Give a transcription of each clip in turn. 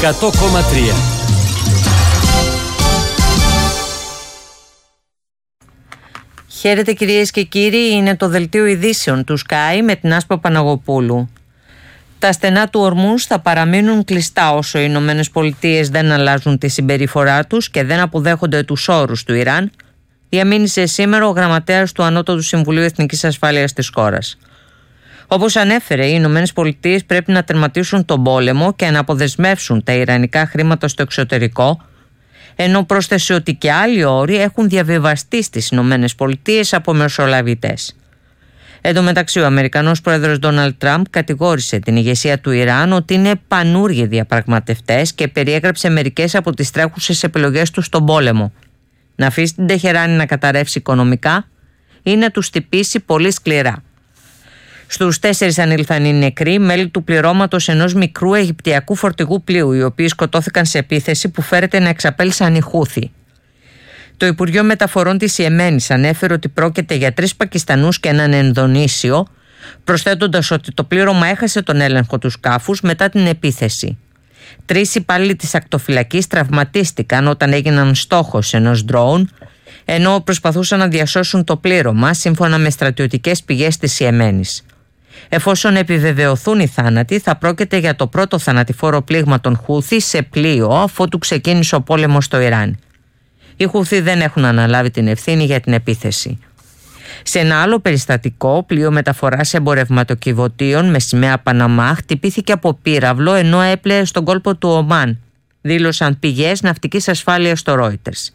100,3. Χαίρετε κυρίες και κύριοι, είναι το δελτίο ειδήσεων του Sky με την Άσπα Παναγοπούλου. Τα στενά του Ορμούζ θα παραμείνουν κλειστά όσο οι Ηνωμένες Πολιτείες δεν αλλάζουν τη συμπεριφορά τους και δεν αποδέχονται τους όρους του Ιράν, διαμήνυσε σήμερα ο γραμματέας του Ανώτατου Συμβουλίου Εθνικής Ασφάλειας της χώρας. Όπως ανέφερε, οι Ηνωμένες Πολιτείες πρέπει να τερματίσουν τον πόλεμο και να αποδεσμεύσουν τα ιρανικά χρήματα στο εξωτερικό, ενώ πρόσθεσε ότι και άλλοι όροι έχουν διαβιβαστεί στις Ηνωμένες Πολιτείες από μεσολαβητές. Εν τω μεταξύ, ο Αμερικανός πρόεδρος Ντόναλντ Τραμπ κατηγόρησε την ηγεσία του Ιράν ότι είναι πανούργιοι διαπραγματευτές και περιέγραψε μερικές από τις τρέχουσες επιλογές του στον πόλεμο. Να αφήσει την Τεχεράνη να καταρρεύσει οικονομικά ή να τους χτυπήσει πολύ σκληρά. Στους 4 ανήλθαν οι νεκροί, μέλη του πληρώματος ενός μικρού αιγυπτιακού φορτηγού πλοίου, οι οποίοι σκοτώθηκαν σε επίθεση που φέρεται να εξαπέλυσαν οι Χούθι. Το Υπουργείο Μεταφορών της Ιεμένης ανέφερε ότι πρόκειται για 3 Πακιστανούς και έναν Ενδονήσιο, προσθέτοντας ότι το πλήρωμα έχασε τον έλεγχο του σκάφους μετά την επίθεση. 3 υπάλληλοι της ακτοφυλακής τραυματίστηκαν όταν έγιναν στόχος ενός ντρόουν, ενώ προσπαθούσαν να διασώσουν το πλήρωμα, σύμφωνα με στρατιωτικές πηγές της Ιεμένης. Εφόσον επιβεβαιωθούν οι θάνατοι, θα πρόκειται για το πρώτο θανατηφόρο πλήγμα των Χούθι σε πλοίο αφότου ξεκίνησε ο πόλεμος στο Ιράν. Οι Χούθι δεν έχουν αναλάβει την ευθύνη για την επίθεση. Σε ένα άλλο περιστατικό, πλοίο μεταφοράς εμπορευματοκιβωτίων με σημαία Παναμά χτυπήθηκε από πύραυλο ενώ έπλεε στον κόλπο του Ομάν, δήλωσαν πηγές ναυτικής ασφάλειας στο Reuters.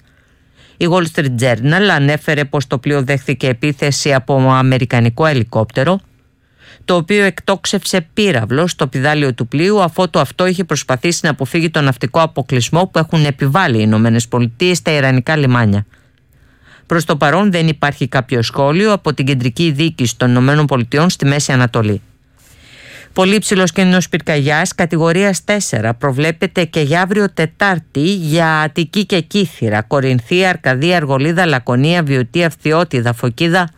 Η Wall Street Journal ανέφερε πως το πλοίο δέχθηκε επίθεση από αμερικανικό ελικόπτερο, το οποίο εκτόξευσε πύραυλο στο πηδάλιο του πλοίου αφότου αυτό είχε προσπαθήσει να αποφύγει τον ναυτικό αποκλεισμό που έχουν επιβάλει οι Ηνωμένες Πολιτείες στα ιρανικά λιμάνια. Προς το παρόν δεν υπάρχει κάποιο σχόλιο από την κεντρική διοίκηση των Ηνωμένων Πολιτειών στη Μέση Ανατολή. Πολύ υψηλός κίνδυνος πυρκαγιάς κατηγορίας 4 προβλέπεται και για αύριο Τετάρτη για Αττική και Κύθυρα, Κορινθία, Αρκαδία, Αργολίδα, Λακωνία, Βιωτία, Φθιώτιδα, Φωκίδα,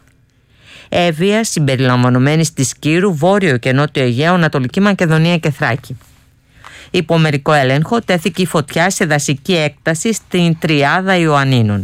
Εύβοια συμπεριλαμβανομένης της Κύρου, Βόρειο και Νότιο Αιγαίο, Ανατολική Μακεδονία και Θράκη. Υπό μερικό έλεγχο τέθηκε η φωτιά σε δασική έκταση στην Τριάδα Ιωαννίνων.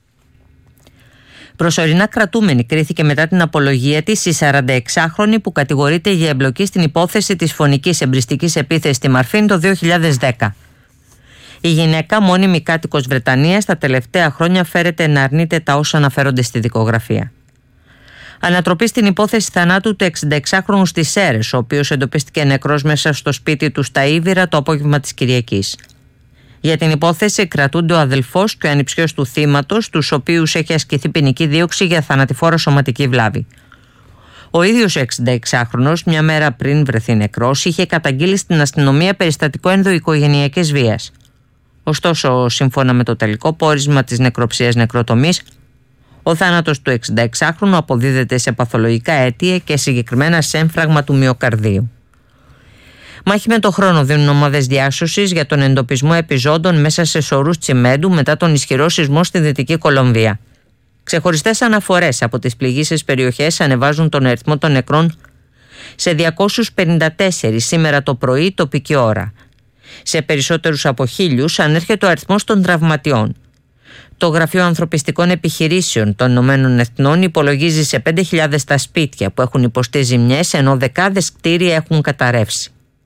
Προσωρινά κρατούμενη κρίθηκε μετά την απολογία της η 46χρονη που κατηγορείται για εμπλοκή στην υπόθεση της φωνικής εμπριστικής επίθεσης στη Μαρφίν το 2010. Η γυναίκα, μόνιμη κάτοικος Βρετανίας, τα τελευταία χρόνια φέρεται να αρνείται τα όσα αναφέρονται στη δικογραφία. Ανατροπή στην υπόθεση θανάτου του 66χρονου στις Σέρρες, ο οποίος εντοπίστηκε νεκρός μέσα στο σπίτι του στα Ήβυρα το απόγευμα της Κυριακής. Για την υπόθεση κρατούνται ο αδελφός και ο ανιψιός του θύματος, τους οποίους έχει ασκηθεί ποινική δίωξη για θανατηφόρο σωματική βλάβη. Ο ίδιος ο 66χρονος, μια μέρα πριν βρεθεί νεκρός, είχε καταγγείλει στην αστυνομία περιστατικό ενδοοικογενειακής βίας. Ωστόσο, σύμφωνα με το τελικό πόρισμα της νεκροψίας νεκροτομής, ο θάνατος του 66χρονου αποδίδεται σε παθολογικά αίτια και συγκεκριμένα σε έμφραγμα του μυοκαρδίου. Μάχη με το χρόνο δίνουν ομάδες διάσωσης για τον εντοπισμό επιζώντων μέσα σε σωρούς τσιμέντου μετά τον ισχυρό σεισμό στη Δυτική Κολομβία. Ξεχωριστές αναφορές από τις πληγείσες περιοχές ανεβάζουν τον αριθμό των νεκρών σε 254 σήμερα το πρωί τοπική ώρα. Σε περισσότερους από 1.000 ανέρχεται ο αριθμός των τραυματιών. Το Γραφείο Ανθρωπιστικών Επιχειρήσεων των Ηνωμένων Εθνών υπολογίζει σε 5.000 τα σπίτια που έχουν υποστεί ζημιές, ενώ δεκάδες κτίρια έχουν καταρρεύσει.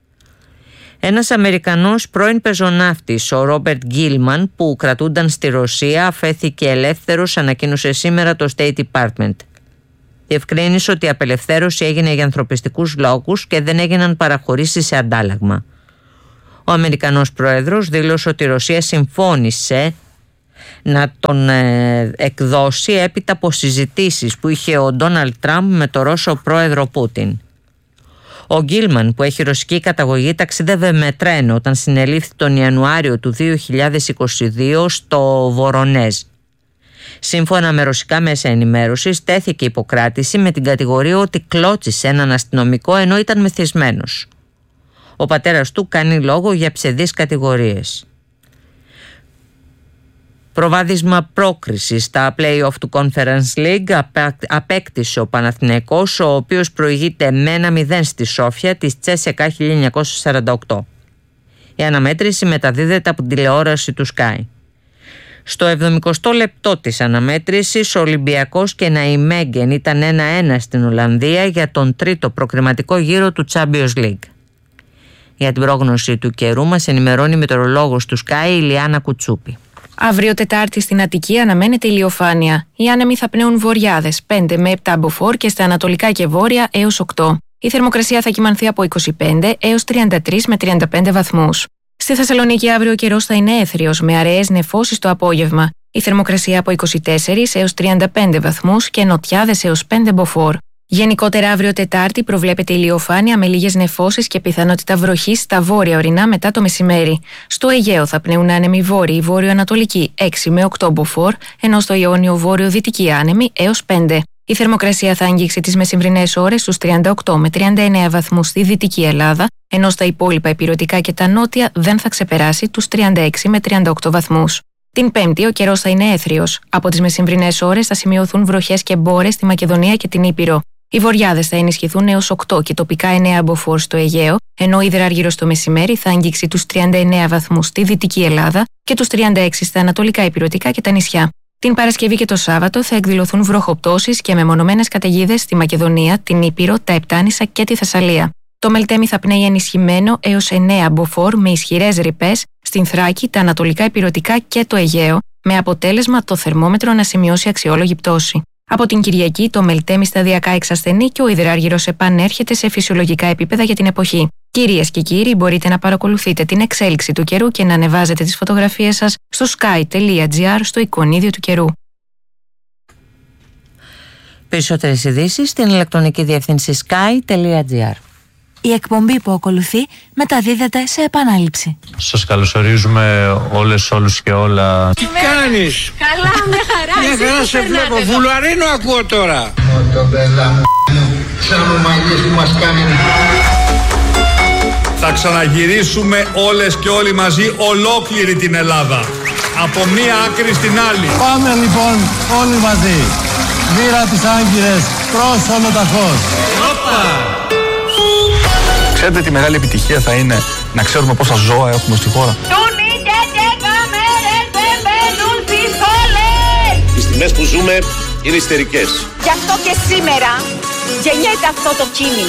Ένας Αμερικανός πρώην πεζοναύτης, ο Ρόμπερτ Γκίλμαν, που κρατούνταν στη Ρωσία, αφέθηκε ελεύθερος, ανακοίνωσε σήμερα το State Department. Διευκρίνησε ότι η απελευθέρωση έγινε για ανθρωπιστικούς λόγους και δεν έγιναν παραχωρήσεις σε αντάλλαγμα. Ο Αμερικανός πρόεδρος δήλωσε ότι η Ρωσία συμφώνησε να τον εκδώσει έπειτα από συζητήσεις που είχε ο Ντόναλντ Τραμπ με τον Ρώσο πρόεδρο Πούτιν. Ο Γκίλμαν, που έχει ρωσική καταγωγή, ταξίδευε με τρένο όταν συνελήφθη τον Ιανουάριο του 2022 στο Βορονέζ. Σύμφωνα με ρωσικά μέσα ενημέρωσης, τέθηκε υποκράτηση με την κατηγορία ότι κλώτσισε έναν αστυνομικό ενώ ήταν μεθυσμένος. Ο πατέρας του κάνει λόγο για ψευδείς κατηγορίες. Προβάδισμα πρόκρισης στα play-off του Conference League απέκτησε ο Παναθηναϊκός, ο οποίος προηγείται με 1-0 στη Σόφια της Τσέσεκα 1948. Η αναμέτρηση μεταδίδεται από την τηλεόραση του Sky. Στο 70ο λεπτό της αναμέτρησης, ο Ολυμπιακός και Ναϊμέγγεν ήταν 1-1 στην Ολλανδία για τον τρίτο προκριματικό γύρο του Champions League. Για την πρόγνωση του καιρού μας ενημερώνει η μετεωρολόγος του Sky, η Λιάννα Κουτσούπη. Αύριο Τετάρτη στην Αττική αναμένεται ηλιοφάνεια. Οι άνεμοι θα πνέουν βορειάδες 5 με 7 μποφόρ και στα ανατολικά και βόρεια έως 8. Η θερμοκρασία θα κυμανθεί από 25 έως 33 με 35 βαθμούς. Στη Θεσσαλονίκη αύριο ο καιρός θα είναι έθριος με αραιές νεφώσεις το απόγευμα. Η θερμοκρασία από 24 έως 35 βαθμούς και νοτιάδες έως 5 μποφόρ. Γενικότερα αύριο Τετάρτη προβλέπεται ηλιοφάνεια με λίγες νεφώσεις και πιθανότητα βροχής στα βόρεια ορεινά μετά το μεσημέρι. Στο Αιγαίο θα πνέουν άνεμοι βόρειοι βόρειο-ανατολικοί 6 με 8 μποφόρ, ενώ στο Ιόνιο βόρειο-δυτικοί άνεμοι έως 5. Η θερμοκρασία θα αγγίξει τις μεσημβρινές ώρες στους 38 με 39 βαθμούς στη Δυτική Ελλάδα, ενώ στα υπόλοιπα ηπειρωτικά και τα νότια δεν θα ξεπεράσει τους 36 με 38 βαθμούς. Την Πέμπτη ο καιρός θα είναι έθριος. Από τις μεσημβρινές ώρες θα σημειωθούν βροχές και μπόρες στη Μακεδονία και την Ήπειρο. Οι βορειάδες θα ενισχυθούν έως 8 και τοπικά 9 μποφόρ στο Αιγαίο, ενώ η υδράργυρος το μεσημέρι θα αγγίξει τους 39 βαθμούς στη Δυτική Ελλάδα και τους 36 στα ανατολικά ηπειρωτικά και τα νησιά. Την Παρασκευή και το Σάββατο θα εκδηλωθούν βροχοπτώσεις και μεμονωμένες καταιγίδες στη Μακεδονία, την Ήπειρο, τα Επτάνησα και τη Θεσσαλία. Το Μελτέμι θα πνέει ενισχυμένο έως 9 μποφόρ με ισχυρές ρηπές στην Θράκη, τα ανατολικά ηπειρωτικά και το Αιγαίο, με αποτέλεσμα το θερμόμετρο να σημειώσει αξιόλογη πτώση. Από την Κυριακή το Μελτέμι σταδιακά εξασθενεί και ο υδράργυρος επανέρχεται σε φυσιολογικά επίπεδα για την εποχή. Κυρίες και κύριοι, μπορείτε να παρακολουθείτε την εξέλιξη του καιρού και να ανεβάζετε τις φωτογραφίες σας στο sky.gr στο εικονίδιο του καιρού. Περισσότερες ειδήσεις στην ηλεκτρονική διεύθυνση sky.gr. Η εκπομπή που ακολουθεί μεταδίδεται σε επανάληψη. Σας καλωσορίζουμε όλους και όλα. Τι κάνεις? Καλά, μια χαρά. Μια χαρά σε βλέπω. Βουλαρίνο ακούω τώρα. Μοτομπέλα μου, σαν ομαλίες που μας κάνει. Θα ξαναγυρίσουμε όλες και όλοι μαζί ολόκληρη την Ελλάδα. Από μία άκρη στην άλλη. Πάμε λοιπόν όλοι μαζί. Μοίρα τις Άγκυρες προς Ολοταχώς. Ξέρετε τι μεγάλη επιτυχία θα είναι να ξέρουμε πόσα ζώα έχουμε στη χώρα. Οι στιγμές που ζούμε είναι ιστερικές. Γι' αυτό και σήμερα γεννιέται αυτό το κίνημα.